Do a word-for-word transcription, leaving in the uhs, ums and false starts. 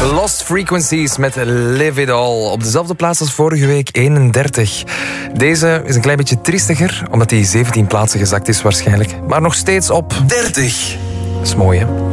Lost Frequencies met Live It All. Op dezelfde plaats als vorige week, eenendertig. Deze is een klein beetje triestiger, omdat hij zeventien plaatsen gezakt is waarschijnlijk. Maar nog steeds op dertig. Dat is mooi, hè?